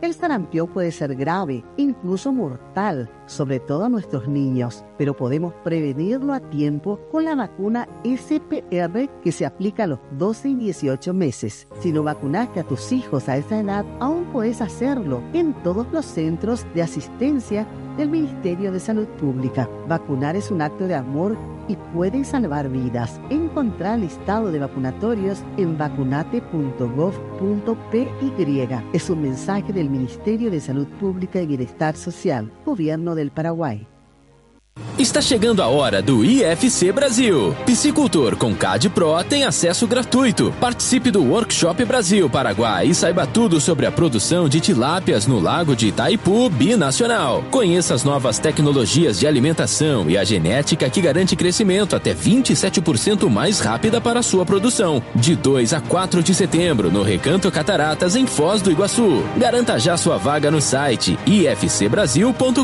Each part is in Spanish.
El sarampión puede ser grave, incluso mortal, sobre todo a nuestros niños, pero podemos prevenirlo a tiempo con la vacuna SPR que se aplica a los 12 y 18 meses. Si no vacunaste a tus hijos a esa edad, aún puedes hacerlo en todos los centros de asistencia del Ministerio de Salud Pública. Vacunar es un acto de amor y puede salvar vidas. Encontrá el listado de vacunatorios en vacunate.gov.py. Es un mensaje del Ministerio de Salud Pública y Bienestar Social, Gobierno del Paraguay. Está chegando a hora do IFC Brasil. Piscicultor com CAD Pro tem acesso gratuito. Participe do Workshop Brasil Paraguai e saiba tudo sobre a produção de tilápias no lago de Itaipu Binacional. Conheça as novas tecnologias de alimentação e a genética que garante crescimento até 27% mais rápida para a sua produção. De 2 a 4 de setembro, no Recanto Cataratas, em Foz do Iguaçu. Garanta já sua vaga no site ifcbrasil.com.br.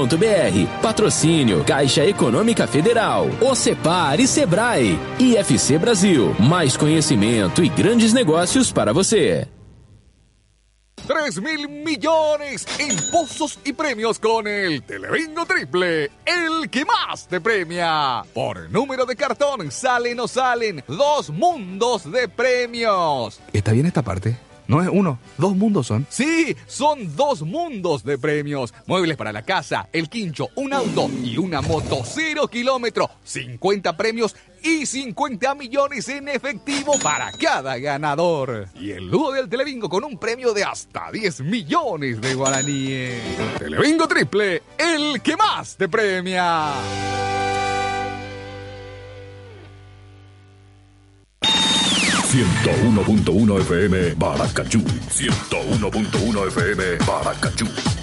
Patrocínio Caixa Econômica Federal, OCEPAR e Sebrae. IFC Brasil, mais conhecimento e grandes negócios para você. 3.000 millones en pozos y premios con el Telebingo Triple, el que más te premia. Por número de cartón, salen o salen 2 mundos de premios. ¿Está bien esta parte? No es uno, 2 mundos son. Sí, son 2 mundos de premios. Muebles para la casa, el quincho, un auto y una moto 0 kilómetro. 50 premios y 50 millones en efectivo para cada ganador. Y el Ludo del Telebingo con un premio de hasta 10 millones de guaraníes. Telebingo Triple, el que más te premia. 101.1 FM Paracachú. 101.1 FM Paracachú.